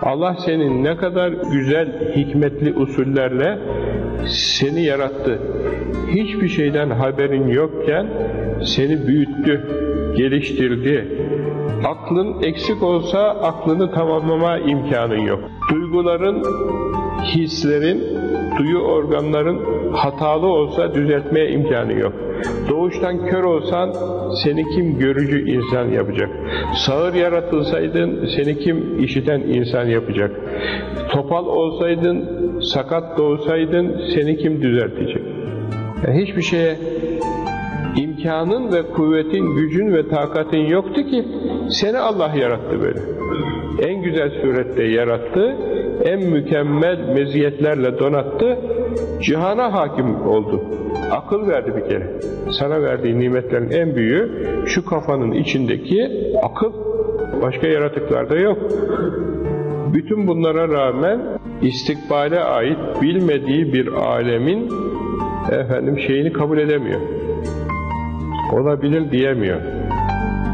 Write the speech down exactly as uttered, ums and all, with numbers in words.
Allah senin ne kadar güzel, hikmetli usullerle seni yarattı. Hiçbir şeyden haberin yokken seni büyüttü, geliştirdi. Aklın eksik olsa aklını tamamlama imkanın yok. Duyguların, hislerin, duyu organların hatalı olsa düzeltmeye imkanı yok. Doğuştan kör olsan seni kim görücü insan yapacak? Sağır yaratılsaydın seni kim işiten insan yapacak? Topal olsaydın, sakat doğsaydın seni kim düzeltecek? Yani hiçbir şeye imkanın ve kuvvetin, gücün ve takatın yoktu ki seni Allah yarattı böyle. En güzel surette yarattı, en mükemmel meziyetlerle donattı, cihana hakim oldu. Akıl verdi bir kere. Sana verdiği nimetlerin en büyüğü şu kafanın içindeki akıl. Başka yaratıklarda yok. Bütün bunlara rağmen istikbale ait bilmediği bir alemin efendim şeyini kabul edemiyor. Olabilir diyemiyor.